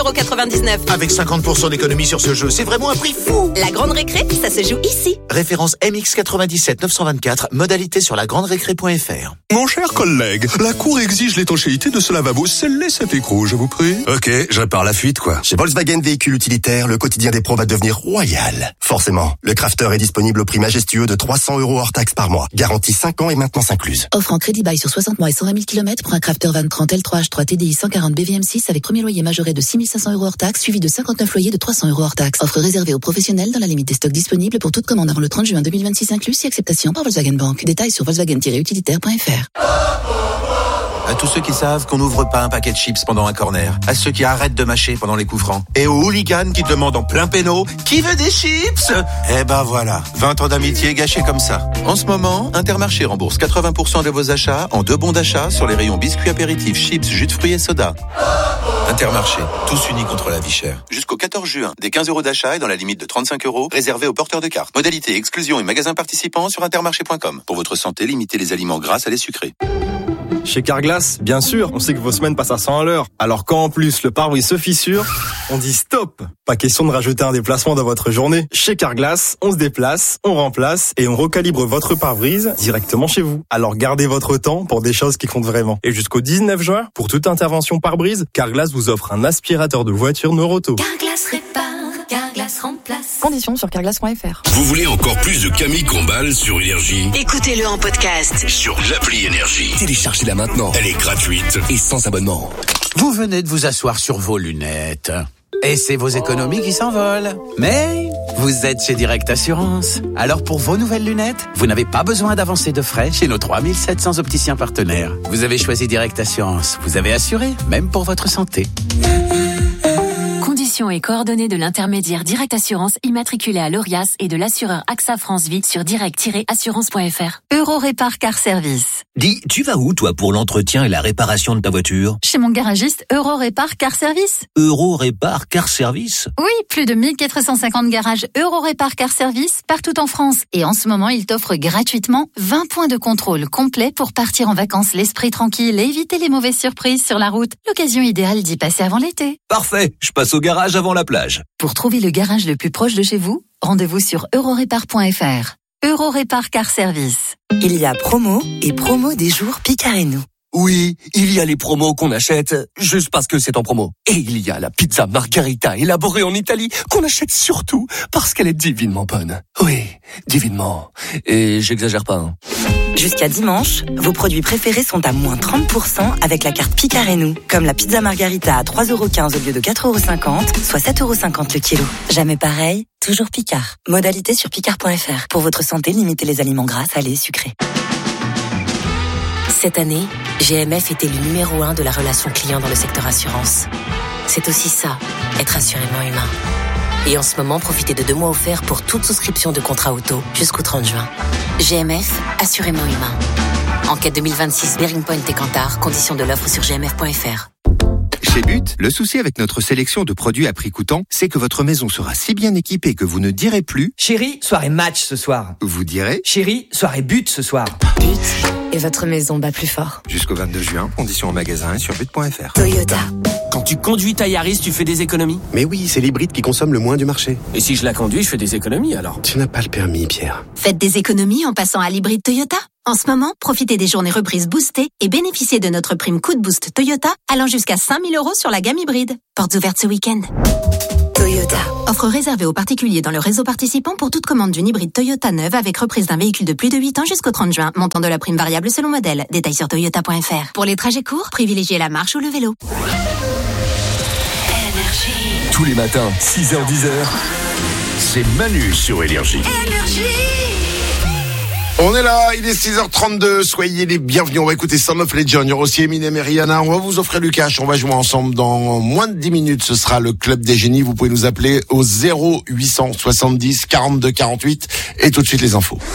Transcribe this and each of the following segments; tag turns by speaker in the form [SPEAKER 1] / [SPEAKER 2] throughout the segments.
[SPEAKER 1] 6,99€.
[SPEAKER 2] Avec 50% d'économie sur ce jeu, c'est vraiment un prix fou.
[SPEAKER 1] La grande récré, ça se joue ici.
[SPEAKER 2] Référence MX97 924, modalité sur lagranderécré.fr.
[SPEAKER 3] Mon cher collègue, la Cour exige l'étanchéité de ce lavabo. Scellez cet écrou, je vous prie.
[SPEAKER 4] Ok, je répare la fuite, quoi.
[SPEAKER 5] Chez Volkswagen Véhicules Utilitaires, le quotidien des pros va devenir royal. Forcément, le Crafter est disponible au prix majestueux de 300€ hors taxe par mois. Garantie 5 ans et maintenance incluse.
[SPEAKER 6] Offre en crédit bail sur 60 mois et 120 000 km pour un Crafter Van 30 L3H3 TDI 140 BVM6 avec premier loyer majoré de 6 500€ hors taxe, suivi de 59 loyers de 300€ hors taxe. Offre réservée aux professionnels dans la limite des stocks disponibles pour toute commande avant le 30 juin 2026 inclus, si acceptation par Volkswagen Bank. Détails sur volkswagen-utilitaire.fr.
[SPEAKER 2] À tous ceux qui savent qu'on n'ouvre pas un paquet de chips pendant un corner. À ceux qui arrêtent de mâcher pendant les coups francs. Et aux hooligans qui demandent en plein péno « Qui veut des chips ?» Eh ben voilà, 20 ans d'amitié gâchés comme ça. En ce moment, Intermarché rembourse 80% de vos achats en 2 bons d'achat sur les rayons biscuits apéritifs, chips, jus de fruits et soda. Intermarché, tous unis contre la vie chère. Jusqu'au 14 juin, des 15€ d'achat et dans la limite de 35€, réservés aux porteurs de cartes. Modalité, exclusion et magasins participants sur intermarché.com. Pour votre santé, limitez les aliments gras à les sucrés.
[SPEAKER 7] Chez Carglass, bien sûr, on sait que vos semaines passent à 100 à l'heure. Alors quand en plus le pare-brise se fissure, on dit stop. Pas question de rajouter un déplacement dans votre journée. Chez Carglass, on se déplace, on remplace et on recalibre votre pare-brise directement chez vous. Alors gardez votre temps pour des choses qui comptent vraiment. Et jusqu'au 19 juin, pour toute intervention pare-brise, Carglass vous offre un aspirateur de voiture Neuroto.
[SPEAKER 8] Carglass répare, Carglass remplace.
[SPEAKER 9] Conditions sur carglass.fr.
[SPEAKER 10] Vous voulez encore plus de Camille Combal sur Énergie?
[SPEAKER 1] Écoutez-le en podcast
[SPEAKER 10] Sur l'appli Énergie.
[SPEAKER 4] Téléchargez-la maintenant.
[SPEAKER 10] Elle est gratuite
[SPEAKER 4] Et sans abonnement.
[SPEAKER 11] Vous venez de vous asseoir sur vos lunettes. Et c'est vos économies qui s'envolent. Mais vous êtes chez Direct Assurance. Alors pour vos nouvelles lunettes, vous n'avez pas besoin d'avancer de frais chez nos 3700 opticiens partenaires. Vous avez choisi Direct Assurance. Vous avez assuré, même pour votre santé.
[SPEAKER 8] Conditions et coordonnées de l'intermédiaire Direct Assurance immatriculé à l'ORIAS et de l'assureur AXA France Vie sur direct-assurance.fr. Eurorépar Car Service.
[SPEAKER 12] Dis, tu vas où toi pour l'entretien et la réparation de ta voiture?
[SPEAKER 9] Chez mon garagiste Eurorépar Car Service.
[SPEAKER 12] Eurorépar Car Service?
[SPEAKER 9] Oui, plus de 1450 garages Eurorépar Car Service partout en France. Et en ce moment, il t'offre gratuitement 20 points de contrôle complet pour partir en vacances l'esprit tranquille et éviter les mauvaises surprises sur la route. L'occasion idéale d'y passer avant l'été.
[SPEAKER 12] Parfait, je passe au garage avant la plage.
[SPEAKER 9] Pour trouver le garage le plus proche de chez vous, rendez-vous sur eurorépar.fr. Eurorépar Car Service.
[SPEAKER 13] Il y a promo et promo des jours Picard et nous.
[SPEAKER 4] Oui, il y a les promos qu'on achète juste parce que c'est en promo. Et il y a la pizza margarita élaborée en Italie qu'on achète surtout parce qu'elle est divinement bonne. Oui, divinement. Et j'exagère pas, hein.
[SPEAKER 13] Jusqu'à dimanche, vos produits préférés sont à moins 30% avec la carte Picard et nous. Comme la pizza margarita à 3,15€ au lieu de 4,50€, soit 7,50€ le kilo. Jamais pareil, toujours Picard. Modalité sur picard.fr. Pour votre santé, limitez les aliments gras, salés, sucrés. Cette année, GMF était le numéro 1 de la relation client dans le secteur assurance. C'est aussi ça, être assurément humain. Et en ce moment, profitez de 2 mois offerts pour toute souscription de contrat auto jusqu'au 30 juin. GMF, assurément humain. Enquête 2026, Bearing Point et Kantar, conditions de l'offre sur gmf.fr.
[SPEAKER 14] Chez But, le souci avec notre sélection de produits à prix coûtant, c'est que votre maison sera si bien équipée que vous ne direz plus «
[SPEAKER 15] Chérie, soirée match ce soir ».
[SPEAKER 14] Vous direz «
[SPEAKER 15] Chérie, soirée but ce soir ».
[SPEAKER 13] But, et votre maison bat plus fort.
[SPEAKER 14] Jusqu'au 22 juin, conditions en magasin et sur but.fr.
[SPEAKER 13] Toyota.
[SPEAKER 15] Quand tu conduis ta Yaris, tu fais des économies?
[SPEAKER 16] Mais oui, c'est l'hybride qui consomme le moins du marché.
[SPEAKER 15] Et si je la conduis, je fais des économies alors?
[SPEAKER 16] Tu n'as pas le permis, Pierre.
[SPEAKER 1] Faites des économies en passant à l'hybride Toyota. En ce moment, profitez des journées reprises boostées et bénéficiez de notre prime coup de boost Toyota allant jusqu'à 5 000 € sur la gamme hybride. Portes ouvertes ce week-end. Toyota. Offre réservée aux particuliers dans le réseau participant pour toute commande d'une hybride Toyota neuve avec reprise d'un véhicule de plus de 8 ans jusqu'au 30 juin. Montant de la prime variable selon modèle. Détails sur toyota.fr. Pour les trajets courts, privilégiez la marche ou le vélo.
[SPEAKER 4] Tous les matins, 6h-10h.
[SPEAKER 10] C'est Manu sur Énergie.
[SPEAKER 17] On est là, il est 6h32, soyez les bienvenus, on va écouter Sound of Legend, il y aura aussi Eminem et Rihanna, on va vous offrir du cash, on va jouer ensemble dans moins de 10 minutes, ce sera le Club des Génies, vous pouvez nous appeler au 0870 42 48 et tout de suite les infos.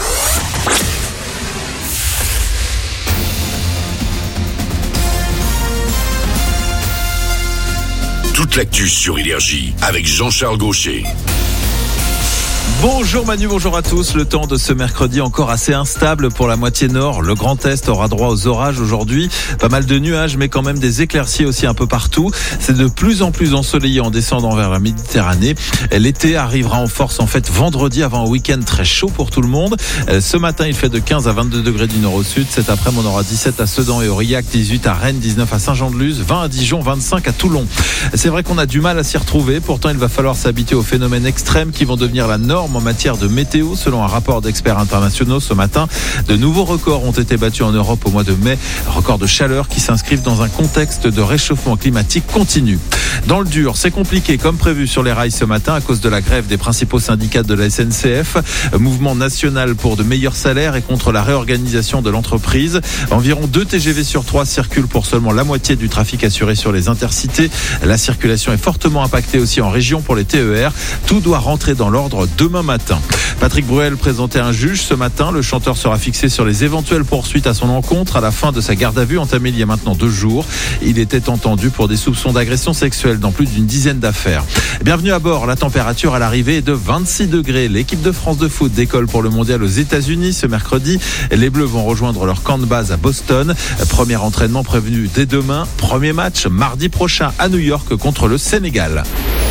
[SPEAKER 10] Toute l'actu sur Énergie avec Jean-Charles Gaucher.
[SPEAKER 18] Bonjour Manu, bonjour à tous. Le temps de ce mercredi encore assez instable pour la moitié nord. Le Grand Est aura droit aux orages aujourd'hui. Pas mal de nuages, mais quand même des éclaircies aussi un peu partout. C'est de plus en plus ensoleillé en descendant vers la Méditerranée. L'été arrivera en force en fait vendredi avant un week-end très chaud pour tout le monde. Ce matin, il fait de 15 à 22 degrés du nord au sud. Cet après-midi, on aura 17 à Sedan et Aurillac, 18 à Rennes, 19 à Saint-Jean-de-Luz, 20 à Dijon, 25 à Toulon. C'est vrai qu'on a du mal à s'y retrouver. Pourtant, il va falloir s'habituer aux phénomènes extrêmes qui vont devenir la norme en matière de météo. Selon un rapport d'experts internationaux ce matin, de nouveaux records ont été battus en Europe au mois de mai. Records de chaleur qui s'inscrivent dans un contexte de réchauffement climatique continu. Dans le dur, c'est compliqué comme prévu sur les rails ce matin à cause de la grève des principaux syndicats de la SNCF. Mouvement national pour de meilleurs salaires et contre la réorganisation de l'entreprise. Environ 2 TGV sur 3 circulent pour seulement la moitié du trafic assuré sur les intercités. La circulation est fortement impactée aussi en région pour les TER. Tout doit rentrer dans l'ordre demain matin. Patrick Bruel présentait un juge ce matin. Le chanteur sera fixé sur les éventuelles poursuites à son encontre à la fin de sa garde à vue entamée il y a maintenant 2 jours. Il était entendu pour des soupçons d'agression sexuelle dans plus d'une dizaine d'affaires. Bienvenue à bord. La température à l'arrivée est de 26 degrés. L'équipe de France de foot décolle pour le mondial aux États-Unis ce mercredi. Les Bleus vont rejoindre leur camp de base à Boston. Premier entraînement prévenu dès demain. Premier match mardi prochain à New York contre le Sénégal.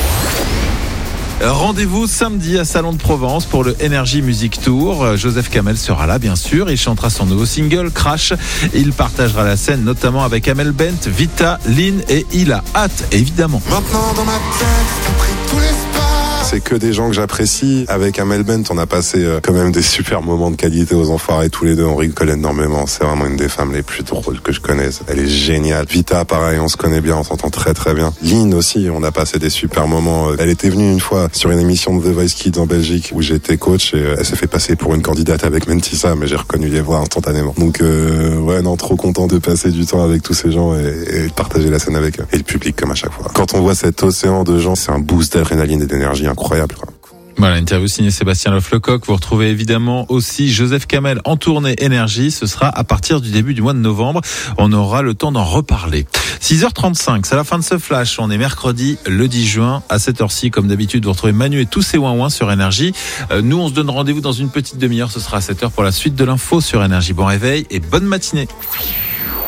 [SPEAKER 18] Rendez-vous samedi à Salon de Provence pour le Energy Music Tour. Joseph Kamel sera là, bien sûr. Il chantera son nouveau single, Crash. Il partagera la scène notamment avec Amel Bent, Vita, Lynn et il a hâte, évidemment.
[SPEAKER 19] Maintenant dans ma tête, t'as pris tout l'espace.
[SPEAKER 20] C'est que des gens que j'apprécie. Avec Amel Bent, on a passé quand même des super moments de qualité aux Enfoirés tous les deux. On rigole énormément. C'est vraiment une des femmes les plus drôles que je connaisse. Elle est géniale. Vita, pareil, on se connaît bien, on s'entend très très bien. Lynn aussi, on a passé des super moments. Elle était venue une fois sur une émission de The Voice Kids en Belgique où j'étais coach et elle s'est fait passer pour une candidate avec Mentissa, mais j'ai reconnu les voix instantanément. Donc ouais, non, trop content de passer du temps avec tous ces gens et de partager la scène avec eux. Et le public comme à chaque fois. Quand on voit cet océan de gens, c'est un boost d'adrénaline et d'énergie incroyable, quoi.
[SPEAKER 18] Voilà, interview signée Sébastien Leflecoq. Vous retrouvez évidemment aussi Joseph Kamel en tournée Énergie. Ce sera à partir du début du mois de novembre. On aura le temps d'en reparler. 6h35, c'est la fin de ce flash. On est mercredi, le 10 juin. À cette heure-ci, comme d'habitude, vous retrouvez Manu et tous ses ouin-ouin sur Énergie. Nous, on se donne rendez-vous dans une petite demi-heure. Ce sera à 7h pour la suite de l'info sur Énergie. Bon réveil et bonne matinée.